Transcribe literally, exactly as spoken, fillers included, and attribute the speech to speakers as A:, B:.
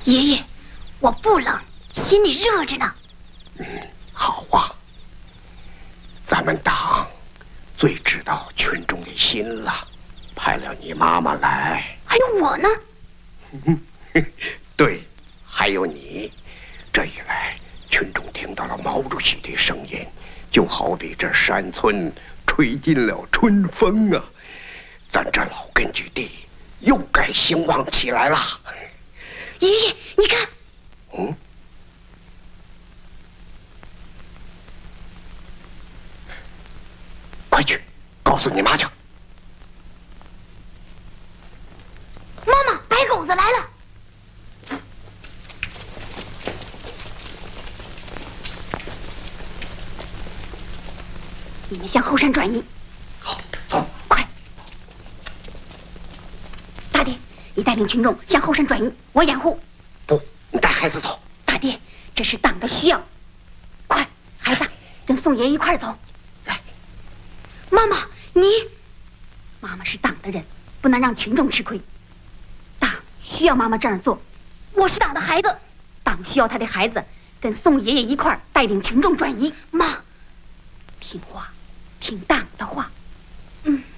A: 爷爷，我不冷，心里热着呢。
B: 嗯，好啊。咱们党最知道群众的心了，派了你妈妈来。
A: 还有我呢？
B: 对，还有你。这一来，群众听到了毛主席的声音，就好比这山村吹进了春风啊，咱这老根据地又该兴旺起来了。
A: 爷爷，你看，
B: 嗯，快去告诉你妈去。
A: 妈妈，白狗子来了。你们向后山转移。
B: 好，走，
A: 快！大爹，你带领群众向后山转移，我掩护。
B: 不，你带孩子走。
A: 大爹，这是党的需要。快，孩子，跟宋爷一块走。
B: 来，
A: 妈妈，你，妈妈是党的人，不能让群众吃亏。党需要妈妈这样做。我是党的孩子，党需要他的孩子跟宋爷爷一块带领群众转移。妈，听话。听党的话。嗯。